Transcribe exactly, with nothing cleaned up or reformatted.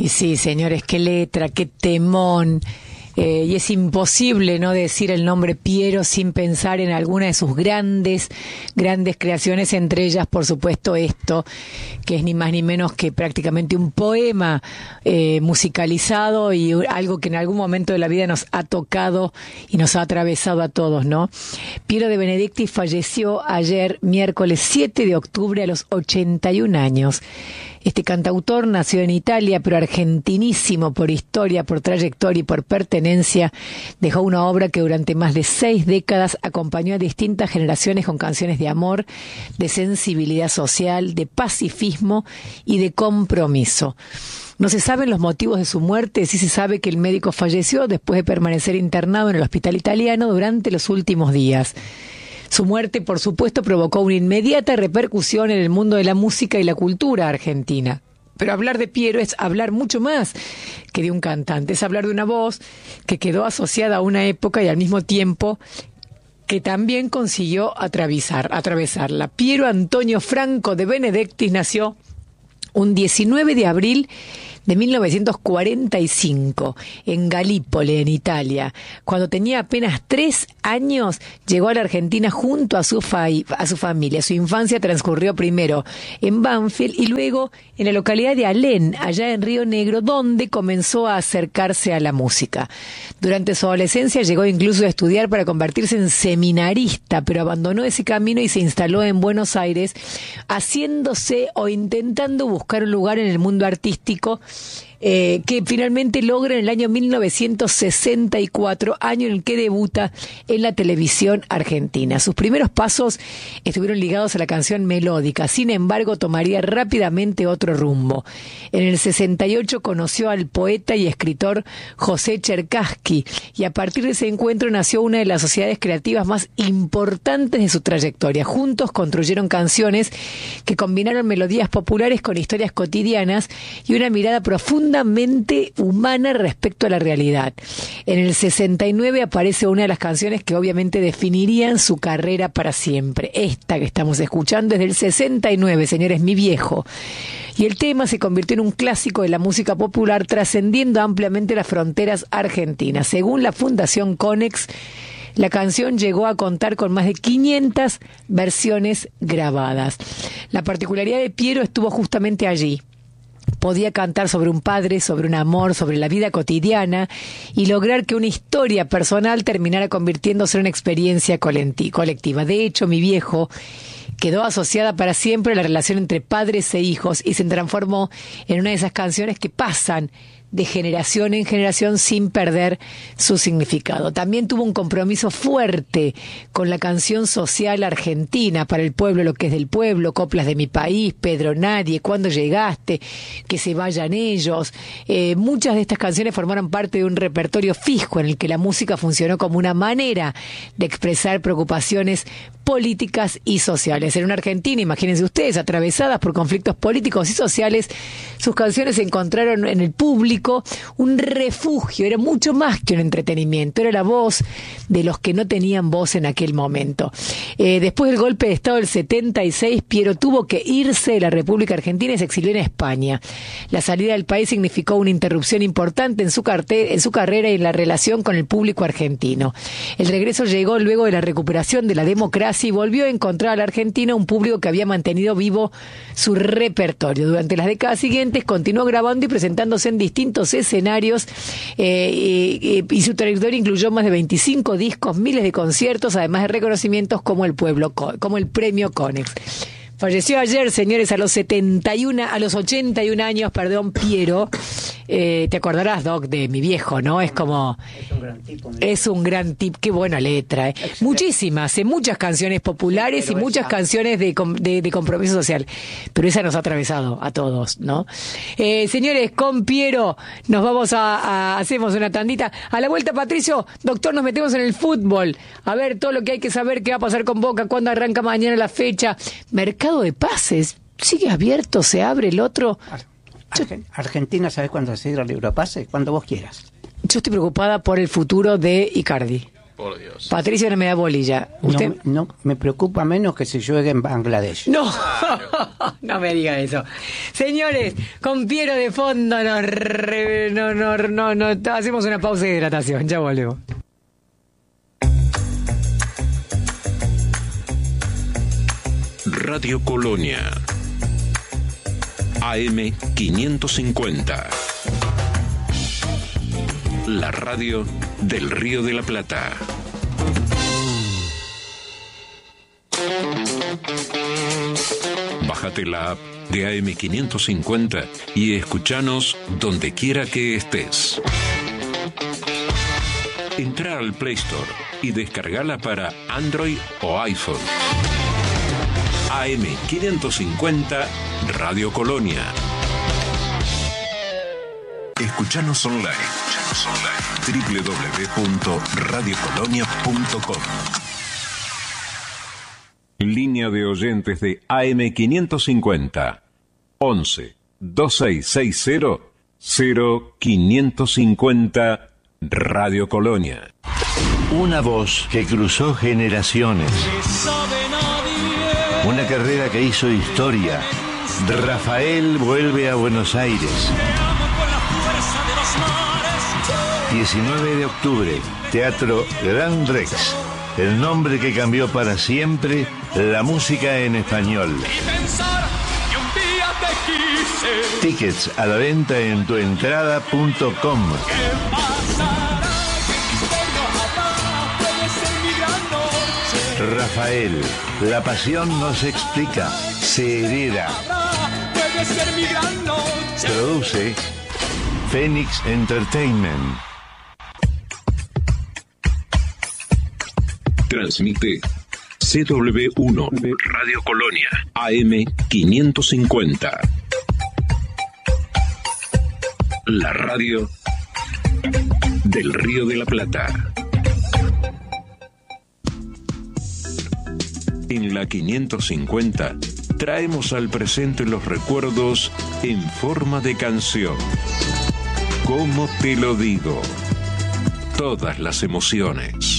Y sí, señores, qué letra, qué temón. Eh, y es imposible no decir el nombre Piero sin pensar en alguna de sus grandes, grandes creaciones, entre ellas, por supuesto, esto, que es ni más ni menos que prácticamente un poema eh, musicalizado y algo que en algún momento de la vida nos ha tocado y nos ha atravesado a todos, ¿no? Piero de Benedictis falleció ayer, miércoles siete de octubre, a los ochenta y un años. Este cantautor nació en Italia, pero argentinísimo por historia, por trayectoria y por pertenencia, dejó una obra que durante más de seis décadas acompañó a distintas generaciones con canciones de amor, de sensibilidad social, de pacifismo y de compromiso. No se saben los motivos de su muerte, sí se sabe que el médico falleció después de permanecer internado en el hospital italiano durante los últimos días. Su muerte, por supuesto, provocó una inmediata repercusión en el mundo de la música y la cultura argentina. Pero hablar de Piero es hablar mucho más que de un cantante, es hablar de una voz que quedó asociada a una época y al mismo tiempo que también consiguió atravesar, atravesarla. Piero Antonio Franco de Benedictis nació un diecinueve de abril de mil novecientos cuarenta y cinco, en Galípoli, en Italia. Cuando tenía apenas tres años, llegó a la Argentina junto a su, fa a su familia. Su infancia transcurrió primero en Banfield y luego en la localidad de Alén, allá en Río Negro, donde comenzó a acercarse a la música. Durante su adolescencia llegó incluso a estudiar para convertirse en seminarista, pero abandonó ese camino y se instaló en Buenos Aires, haciéndose o intentando buscar un lugar en el mundo artístico, Eh, que finalmente logra en el año mil novecientos sesenta y cuatro, año en el que debuta en la televisión argentina. Sus primeros pasos estuvieron ligados a la canción melódica, sin embargo tomaría rápidamente otro rumbo. En el sesenta y ocho conoció al poeta y escritor José Cherkassky, y a partir de ese encuentro nació una de las sociedades creativas más importantes de su trayectoria. Juntos construyeron canciones que combinaron melodías populares con historias cotidianas y una mirada profunda humana respecto a la realidad. En el sesenta y nueve aparece una de las canciones que obviamente definirían su carrera para siempre. Esta que estamos escuchando es del sesenta y nueve, señores, Mi Viejo. Y el tema se convirtió en un clásico de la música popular, trascendiendo ampliamente las fronteras argentinas. Según la Fundación Konex, la canción llegó a contar con más de quinientas versiones grabadas. La particularidad de Piero estuvo justamente allí. Podía cantar sobre un padre, sobre un amor, sobre la vida cotidiana y lograr que una historia personal terminara convirtiéndose en una experiencia colectiva. De hecho, Mi Viejo quedó asociada para siempre a la relación entre padres e hijos y se transformó en una de esas canciones que pasan de generación en generación sin perder su significado. También tuvo un compromiso fuerte con la canción social argentina, para el pueblo lo que es del pueblo, Coplas de mi país, Pedro Nadie, Cuando llegaste, Que se vayan ellos. Eh, muchas de estas canciones formaron parte de un repertorio fijo en el que la música funcionó como una manera de expresar preocupaciones políticas y sociales. En una Argentina, imagínense ustedes, atravesadas por conflictos políticos y sociales, sus canciones encontraron en el público un refugio, era mucho más que un entretenimiento, era la voz de los que no tenían voz en aquel momento. Eh, después del golpe de Estado del setenta y seis, Piero tuvo que irse de la República Argentina y se exilió en España. La salida del país significó una interrupción importante en su, carte- en su carrera y en la relación con el público argentino. El regreso llegó luego de la recuperación de la democracia y volvió a encontrar a la Argentina un público que había mantenido vivo su repertorio. Durante las décadas siguientes continuó grabando y presentándose en distintos escenarios eh, y, y su trayectoria incluyó más de veinticinco discos, miles de conciertos, además de reconocimientos como el pueblo, como el premio Konex. Falleció ayer, señores, a los setenta y uno, a los ochenta y un años, perdón, Piero. Eh, te acordarás, Doc, de Mi Viejo, ¿no? Es como... Es un gran tipo. Es un gran tipo, qué buena letra. ¿eh? Muchísimas, eh, muchas canciones populares sí, y muchas esa... canciones de, de, de compromiso social. Pero esa nos ha atravesado a todos, ¿no? Eh, señores, con Piero nos vamos a, a... Hacemos una tandita. A la vuelta, Patricio, doctor, nos metemos en el fútbol. A ver todo lo que hay que saber, qué va a pasar con Boca, cuándo arranca mañana la fecha. Mercado de pases, sigue abierto, se abre el otro... Argen- Argentina, ¿sabes cuándo se cierra el Europase? Cuando vos quieras. Yo estoy preocupada por el futuro de Icardi. Por Dios. Patricio no me da bolilla. ¿Usted? No, no, me preocupa menos que se juegue en Bangladesh. No, no me diga eso. Señores, con Piero de fondo nos re- no, no, no, no, hacemos una pausa de hidratación. Ya volvemos. Radio Colonia A M quinientos cincuenta, la radio del Río de la Plata. Bájate la app de A M quinientos cincuenta y escuchanos donde quiera que estés. Entra al Play Store y descargala para Android o iPhone. A M quinientos cincuenta Radio Colonia. Escuchanos online. Escuchanos online. doble u doble u doble u punto radio colonia punto com. Línea de oyentes de A M quinientos cincuenta. once, veintiséis sesenta, cero quinientos cincuenta Radio Colonia. Una voz que cruzó generaciones. Una carrera que hizo historia. Rafael vuelve a Buenos Aires. diecinueve de octubre, Teatro Gran Rex. El nombre que cambió para siempre la música en español. Tickets a la venta en tuentrada punto com. Rafael, la pasión no se explica, se hereda. Produce Phoenix Entertainment. Transmite C W uno Radio Colonia A M quinientos cincuenta. La radio del Río de la Plata. En la quinientos cincuenta traemos al presente los recuerdos en forma de canción. ¿Cómo te lo digo? Todas las emociones.